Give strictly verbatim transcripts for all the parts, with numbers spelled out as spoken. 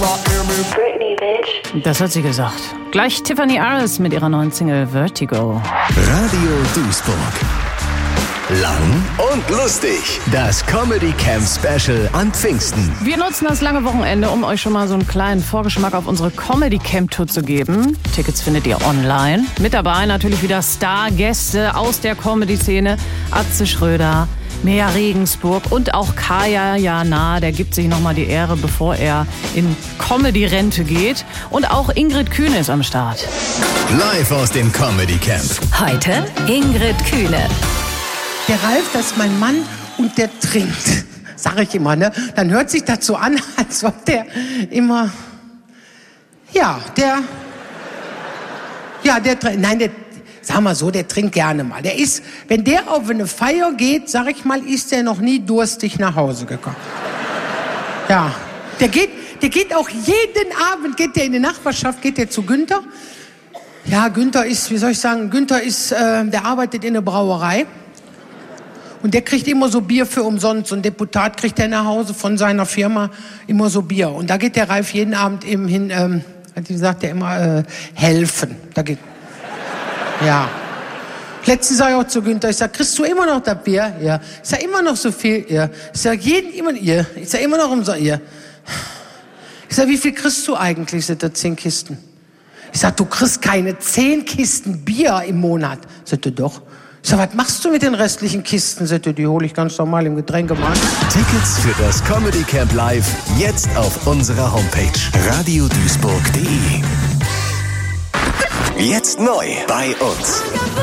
Britney, bitch. Das hat sie gesagt. Gleich Tiffany Aris mit ihrer neuen Single Vertigo. Radio Duisburg. Lang und lustig. Das Comedy Camp Special an Pfingsten. Wir nutzen das lange Wochenende, um euch schon mal so einen kleinen Vorgeschmack auf unsere Comedy Camp Tour zu geben. Tickets findet ihr online. Mit dabei natürlich wieder Stargäste aus der Comedy-Szene. Atze Schröder, Mea Regensburg und auch Kaya Jana. Der gibt sich nochmal die Ehre, bevor er in Comedy-Rente geht. Und auch Ingrid Kühne ist am Start. Live aus dem Comedy Camp. Heute Ingrid Kühne. Der Ralf, das ist mein Mann und der trinkt, sag ich immer, ne? Dann hört sich das so an, als ob der immer, ja, der, ja, der trinkt, nein, der, sag mal so, der trinkt gerne mal. Der ist, wenn der auf eine Feier geht, sag ich mal, ist der noch nie durstig nach Hause gekommen. Ja, der geht, der geht auch jeden Abend, geht der in die Nachbarschaft, geht der zu Günther. Ja, Günther ist, wie soll ich sagen, Günther ist, äh, der arbeitet in der Brauerei. Und der kriegt immer so Bier für umsonst. So ein Deputat kriegt der nach Hause von seiner Firma immer so Bier. Und da geht der Ralf jeden Abend eben hin, ähm, wie sagt der immer, äh, helfen. Da geht, ja. Letztens sag ich auch zu Günther, ich sag, kriegst du immer noch das Bier? Ja. Ich sag, immer noch so viel? Ja. Ich sag, jeden immer, ja. Ich sag, immer noch umsonst? Ja. Ich sag, wie viel kriegst du eigentlich? Sind das zehn Kisten? Ich sag, du kriegst keine zehn Kisten Bier im Monat. Sagt er, doch. Ich sag, was machst du mit den restlichen Kisten? Sagt er, die hole ich ganz normal im Getränkemarkt. Tickets für das Comedy Camp Live jetzt auf unserer Homepage radio duisburg punkt de. Jetzt neu bei uns.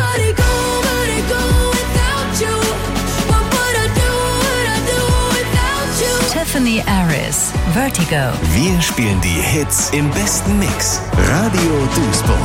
Tiffany Aris, Vertigo. Wir spielen die Hits im besten Mix. Radio Duisburg.